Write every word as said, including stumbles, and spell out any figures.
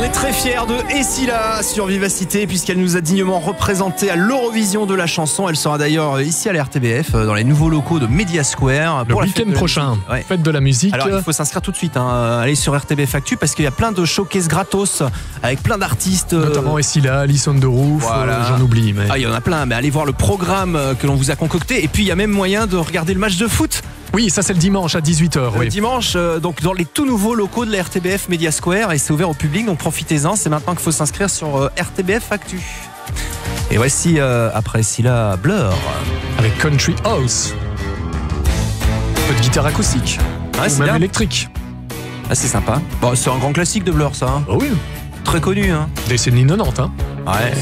est très fière de Essila sur Vivacité puisqu'elle nous a dignement représenté à l'Eurovision de la chanson. Elle sera d'ailleurs ici à la R T B F dans les nouveaux locaux de Media Square. Le week-end prochain, ouais. Fête de la musique. Alors il faut s'inscrire tout de suite, hein. Allez sur R T B F Actu parce qu'il y a plein de showcases gratos avec plein d'artistes. Notamment Essila, Alison de Roof, voilà. euh, j'en oublie. Mais... Ah, il y en a plein, mais allez voir le programme que l'on vous a concocté. Et puis il y a même moyen de regarder le match de foot. Oui, ça c'est le dimanche à dix-huit heures. Le oui. dimanche, euh, donc dans les tout nouveaux locaux de la R T B F Media Square et c'est ouvert au public, donc profitez-en. C'est maintenant qu'il faut s'inscrire sur euh, R T B F Actu. Et voici euh, après Essila, Blur avec Country House. Un peu de guitare acoustique, ah, ou c'est même bien. électrique. Ah, c'est sympa. Bon, c'est un grand classique de Blur, ça. Hein. Oh oui. Très connu. Hein. Décennie quatre-vingt-dix. Hein. Ouais.